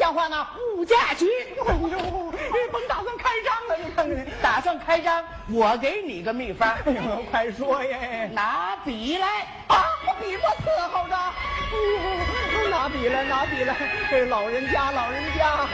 讲话呢，物价局。哎呦，甭打算开张了，你看看，打算开张，我给你个秘方。哎呦，快说呀！拿笔来啊，我笔我伺候着。哎呦，拿笔来，拿笔来，这老人家，老人家。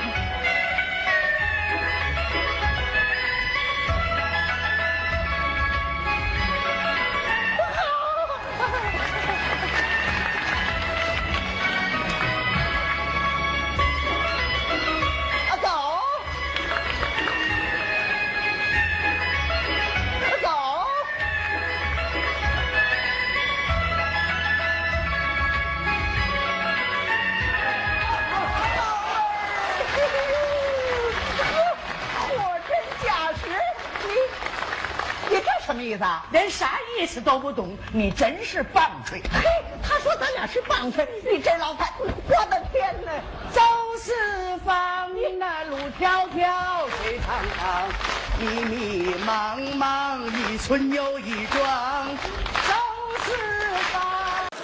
什么意思啊？连啥意思都不懂，你真是棒槌！嘿，他说咱俩是棒槌，你这老太，我的天哪！走四方，那路迢迢，水长长，迷迷茫茫，一村又一庄，走四方。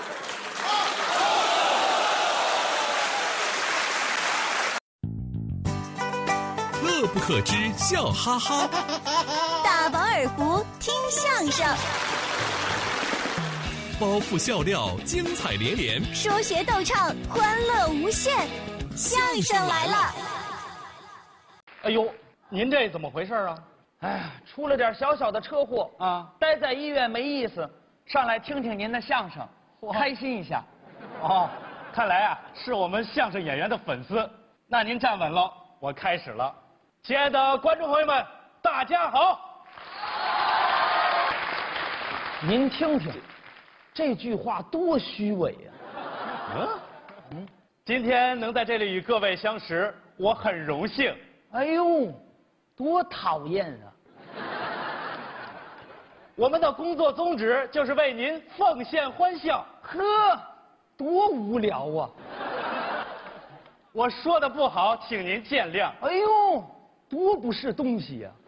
乐不可支，笑哈哈。 大饱耳福，听相声， 包袱笑料，精彩连连， 说学逗唱，欢乐无限。相声来了！ 哎呦，您这怎么回事啊？ 哎呀，出了点小小的车祸啊，待在医院没意思，上来听听您的相声，开心一下。 哦，看来啊是我们相声演员的粉丝。那您站稳了，我开始了。亲爱的观众朋友们，大家好。 您听听，这句话多虚伪呀！ 今天能在这里与各位相识，我很荣幸。 哎呦，多讨厌啊！ 我们的工作宗旨就是为您奉献欢笑。 呵，多无聊啊！ 我说的不好，请您见谅。 哎呦，多不是东西呀！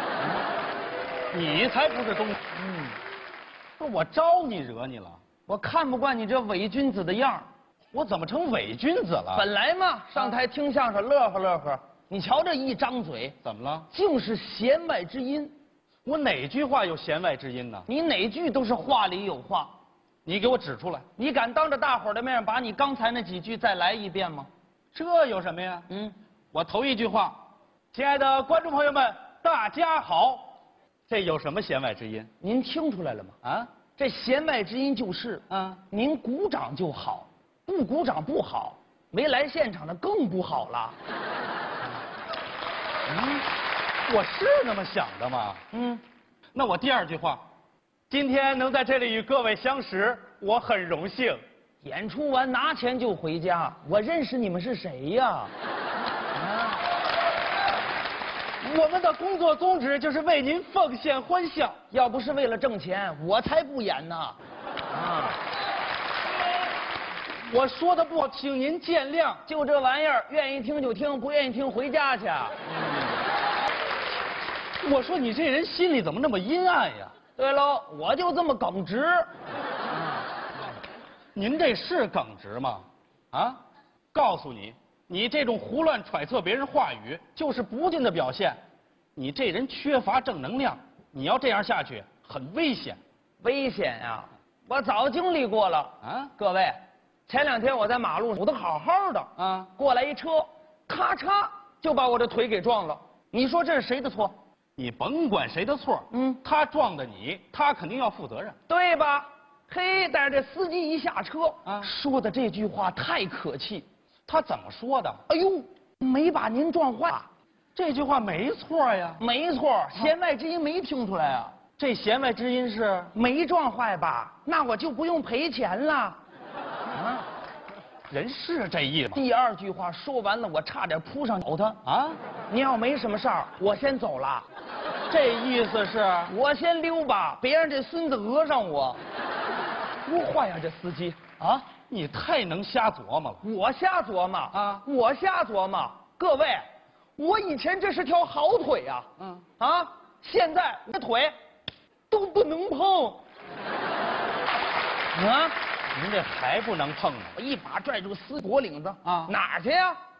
你才不是东西。不是我招你惹你了？ 我看不惯你这伪君子的样儿。 我怎么成伪君子了？ 本来嘛，上台听相声乐呵乐呵，你瞧这一张嘴， 怎么了？ 尽是弦外之音。 我哪句话有弦外之音呢？ 你哪句都是话里有话。 你给我指出来。 你敢当着大伙儿的面把你刚才那几句再来一遍吗？ 这有什么呀？我头一句话，亲爱的观众朋友们，大家好，这有什么弦外之音？ 您听出来了吗？啊，这弦外之音就是您鼓掌就好，不鼓掌不好，没来现场的更不好了。 我是那么想的吗？那我第二句话，今天能在这里与各位相识，我很荣幸。 演出完拿钱就回家，我认识你们是谁呀？ 我们的工作宗旨就是为您奉献欢笑。 要不是为了挣钱，我才不演呢。 我说的不好，请您见谅。 就这玩意儿，愿意听就听，不愿意听回家去。 我说你这人心里怎么那么阴暗呀？ 对喽，我就这么耿直。 您这是耿直吗？啊，告诉你，你这种胡乱揣测别人话语，就是不敬的表现。你这人缺乏正能量，你要这样下去，很危险。 危险呀！我早经历过了啊！各位，前两天我在马路上走得好好的啊，过来一车，咔嚓就把我的腿给撞了。你说这是谁的错？ 你甭管谁的错，他撞的你，他肯定要负责任， 对吧？嘿，但是这司机一下车说的这句话太可气。 他怎么说的？ 哎呦，没把您撞坏。 这句话没错呀。 没错，弦外之音没听出来啊。 这弦外之音是没撞坏吧？那我就不用赔钱了。 人是这意思。 第二句话说完了，我差点扑上咬他啊！您要没什么事儿，我先走了。 这意思是我先溜吧，别让这孙子讹上我。多坏呀，这司机啊！ 你太能瞎琢磨了。 我瞎琢磨啊！我瞎琢磨。各位，我以前这是条好腿呀，现在我的腿都不能碰。 您这还不能碰呢？ 我一把拽住司机脖领子啊！哪儿去呀？